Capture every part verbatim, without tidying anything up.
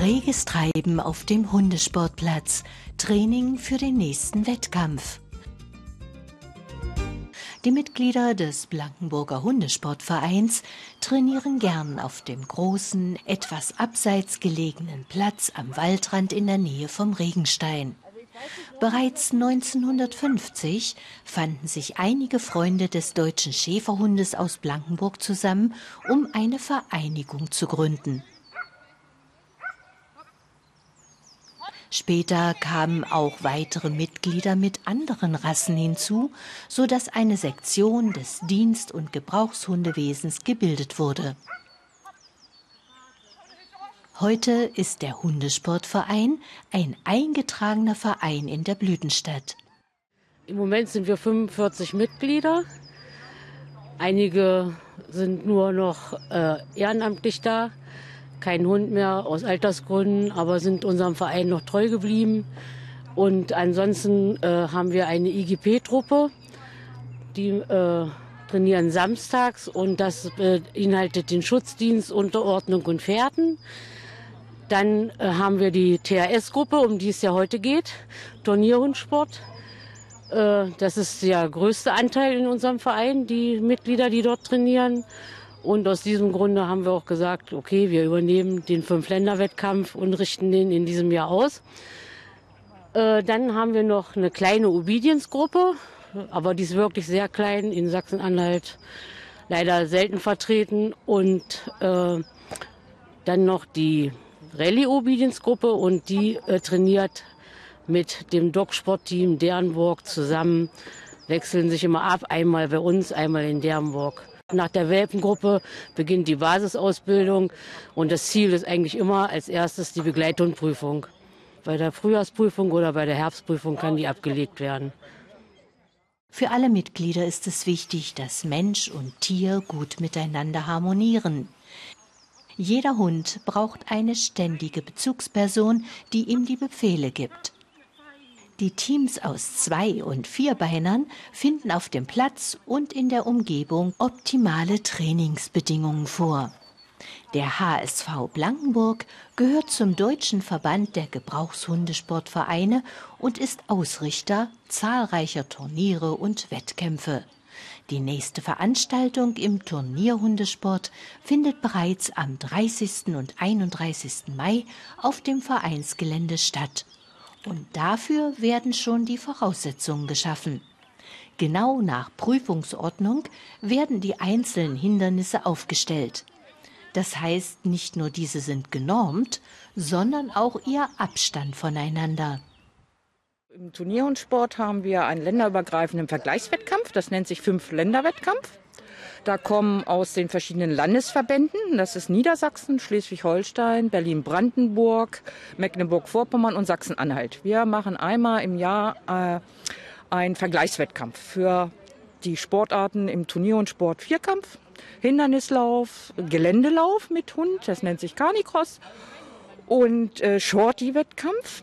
Reges Treiben auf dem Hundesportplatz. Training für den nächsten Wettkampf. Die Mitglieder des Blankenburger Hundesportvereins trainieren gern auf dem großen, etwas abseits gelegenen Platz am Waldrand in der Nähe vom Regenstein. Bereits neunzehnhundertfünfzig fanden sich einige Freunde des deutschen Schäferhundes aus Blankenburg zusammen, um eine Vereinigung zu gründen. Später kamen auch weitere Mitglieder mit anderen Rassen hinzu, sodass eine Sektion des Dienst- und Gebrauchshundewesens gebildet wurde. Heute ist der Hundesportverein ein eingetragener Verein in der Blütenstadt. Im Moment sind wir fünfundvierzig Mitglieder. Einige sind nur noch äh, ehrenamtlich da. Kein Hund mehr aus Altersgründen, aber sind unserem Verein noch treu geblieben. Und ansonsten äh, haben wir eine I G P-Truppe, die äh, trainieren samstags und das beinhaltet den Schutzdienst, Unterordnung und Fährten. Dann äh, haben wir die T H S-Gruppe, um die es ja heute geht, Turnierhundsport. Äh, das ist der größte Anteil in unserem Verein, die Mitglieder, die dort trainieren. Und aus diesem Grunde haben wir auch gesagt, okay, wir übernehmen den Fünf-Länder-Wettkampf und richten den in diesem Jahr aus. Äh, dann haben wir noch eine kleine Obedience-Gruppe, aber die ist wirklich sehr klein, in Sachsen-Anhalt leider selten vertreten. Und äh, dann noch die Rallye-Obedience-Gruppe und die äh, trainiert mit dem Dog-Sport-Team Dernburg zusammen, wechseln sich immer ab, einmal bei uns, einmal in Dernburg. Nach der Welpengruppe beginnt die Basisausbildung und das Ziel ist eigentlich immer als erstes die Begleithundprüfung. Bei der Frühjahrsprüfung oder bei der Herbstprüfung kann die abgelegt werden. Für alle Mitglieder ist es wichtig, dass Mensch und Tier gut miteinander harmonieren. Jeder Hund braucht eine ständige Bezugsperson, die ihm die Befehle gibt. Die Teams aus Zwei- und Vierbeinern finden auf dem Platz und in der Umgebung optimale Trainingsbedingungen vor. Der H S V Blankenburg gehört zum Deutschen Verband der Gebrauchshundesportvereine und ist Ausrichter zahlreicher Turniere und Wettkämpfe. Die nächste Veranstaltung im Turnierhundesport findet bereits am dreißigsten und einunddreißigsten Mai auf dem Vereinsgelände statt. Und dafür werden schon die Voraussetzungen geschaffen. Genau nach Prüfungsordnung werden die einzelnen Hindernisse aufgestellt. Das heißt, nicht nur diese sind genormt, sondern auch ihr Abstand voneinander. Im Turnierhundsport haben wir einen länderübergreifenden Vergleichswettkampf, das nennt sich Fünf-Länder-Wettkampf. Da kommen aus den verschiedenen Landesverbänden, das ist Niedersachsen, Schleswig-Holstein, Berlin-Brandenburg, Mecklenburg-Vorpommern und Sachsen-Anhalt. Wir machen einmal im Jahr äh, einen Vergleichswettkampf für die Sportarten im Turnierhundsport Vierkampf, Hindernislauf, Geländelauf mit Hund, das nennt sich Canicross, und äh, Shorty-Wettkampf.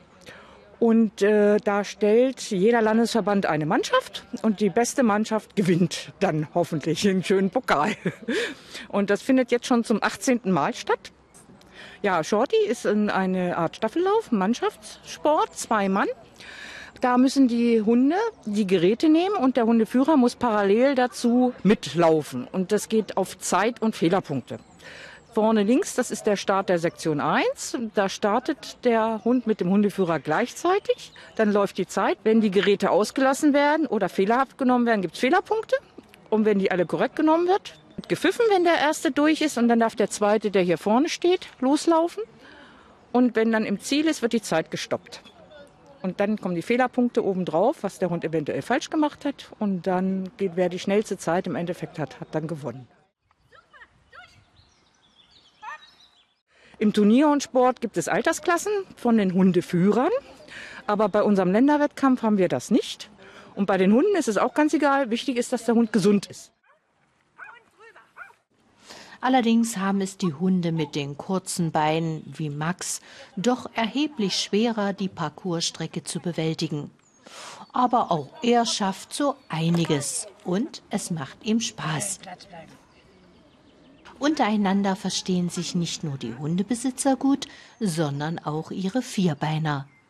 Und äh, da stellt jeder Landesverband eine Mannschaft und die beste Mannschaft gewinnt dann hoffentlich einen schönen Pokal. Und das findet jetzt schon zum achtzehnten Mal statt. Ja, Shorty ist eine Art Staffellauf, Mannschaftssport, zwei Mann. Da müssen die Hunde die Geräte nehmen und der Hundeführer muss parallel dazu mitlaufen. Und das geht auf Zeit- und Fehlerpunkte. Vorne links, das ist der Start der Sektion eins. Da startet der Hund mit dem Hundeführer gleichzeitig. Dann läuft die Zeit. Wenn die Geräte ausgelassen werden oder fehlerhaft genommen werden, gibt es Fehlerpunkte. Und wenn die alle korrekt genommen wird, wird gepfiffen, wenn der erste durch ist. Und dann darf der zweite, der hier vorne steht, loslaufen. Und wenn dann im Ziel ist, wird die Zeit gestoppt. Und dann kommen die Fehlerpunkte obendrauf, was der Hund eventuell falsch gemacht hat. Und dann geht, wer die schnellste Zeit im Endeffekt hat, hat dann gewonnen. Im Turnierhundsport gibt es Altersklassen von den Hundeführern, aber bei unserem Länderwettkampf haben wir das nicht. Und bei den Hunden ist es auch ganz egal, wichtig ist, dass der Hund gesund ist. Allerdings haben es die Hunde mit den kurzen Beinen wie Max doch erheblich schwerer, die Parcoursstrecke zu bewältigen. Aber auch er schafft so einiges und es macht ihm Spaß. Untereinander verstehen sich nicht nur die Hundebesitzer gut, sondern auch ihre Vierbeiner.